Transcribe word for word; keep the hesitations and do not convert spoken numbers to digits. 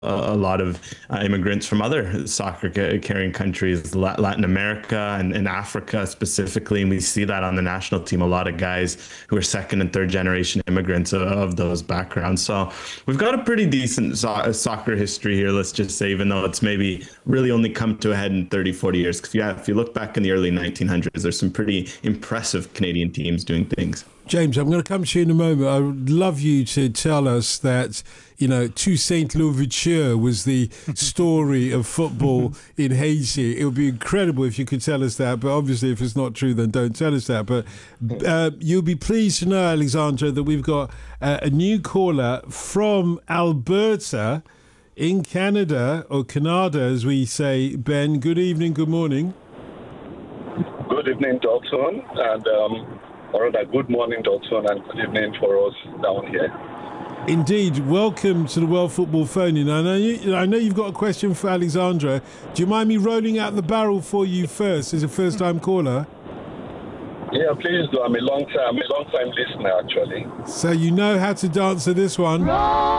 a lot of uh, immigrants from other soccer carrying countries, Latin America and, and Africa specifically. And we see that on the national team, a lot of guys who are second and third generation immigrants of, of those backgrounds. So we've got a pretty decent so- soccer history here, let's just say, even though it's maybe really only come to a head in thirty, forty years. Because yeah, if you look back in the early nineteen hundreds, there's some pretty impressive Canadian teams doing things. James, I'm going to come to you in a moment. I would love you to tell us that, you know, Toussaint Louverture was the story of football in Haiti. It would be incredible if you could tell us that. But obviously, if it's not true, then don't tell us that. But uh, you'll be pleased to know, Alexandra, that we've got uh, a new caller from Alberta in Canada, or Canada, as we say. Ben, good evening, good morning. Good evening, Dalton, and um, or rather, good morning, Dalton, and good evening for us down here. Indeed, welcome to the World Football Phone-In. I know you, I know you've got a question for Alexandra. Do you mind me rolling out the barrel for you first as a first-time caller? Yeah, please do. I'm a long time, I'm a long time listener, actually. So you know how to dance to this one.